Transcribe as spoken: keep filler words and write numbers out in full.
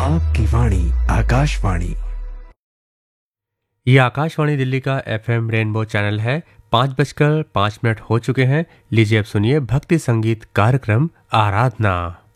आपकी वाणी आकाशवाणी। ये आकाशवाणी दिल्ली का एफएम रेनबो चैनल है। पाँच बजकर पाँच मिनट हो चुके हैं। लीजिए अब सुनिए भक्ति संगीत कार्यक्रम आराधना।